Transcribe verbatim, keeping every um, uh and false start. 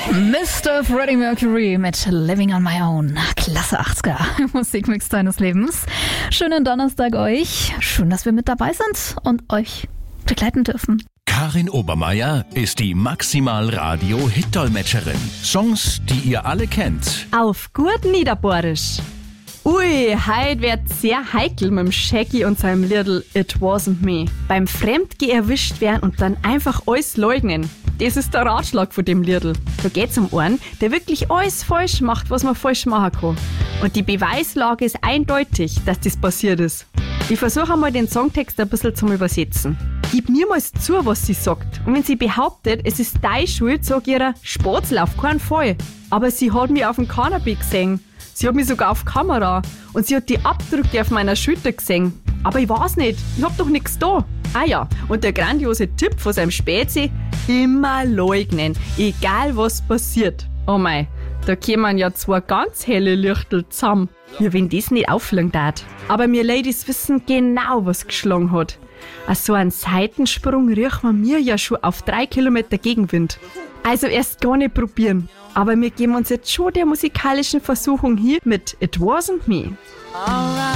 Mister Freddie Mercury mit Living on My Own. Klasse achtziger Musikmix deines Lebens. Schönen Donnerstag euch. Schön, dass wir mit dabei sind und euch begleiten dürfen. Karin Obermeier ist die Maximal-Radio-Hit-Dolmetscherin. Songs, die ihr alle kennt. Auf gut Niederbohrisch. Ui, heute wird's sehr heikel mit dem Shaggy und seinem Liedl It Wasn't Me. Beim Fremdgehen erwischt werden und dann einfach alles leugnen. Das ist der Ratschlag von dem Liedl. Da geht's um einen, der wirklich alles falsch macht, was man falsch machen kann. Und die Beweislage ist eindeutig, dass das passiert ist. Ich versuche einmal den Songtext ein bisschen zum Übersetzen. Gib niemals zu, was sie sagt. Und wenn sie behauptet, es ist deine Schuld, sag ich ihr, Spatzel, auf keinen Fall. Aber sie hat mich auf dem Kanapee gesehen. Sie hat mich sogar auf Kamera. Und sie hat die Abdrücke auf meiner Schulter gesehen. Aber ich weiß nicht, ich hab doch nichts da. Ah ja, und der grandiose Tipp von seinem Spätzi: immer leugnen, egal was passiert. Oh mei, da kämen ja zwei ganz helle Lichtel zusammen. Ja, wenn das nicht auffliegen darf. Aber wir Ladies wissen genau, was geschlagen hat. Also so einen Seitensprung riecht man mir ja schon auf drei Kilometer Gegenwind. Also erst gar nicht probieren. Aber wir geben uns jetzt schon der musikalischen Versuchung hier mit It Wasn't Me. Alright.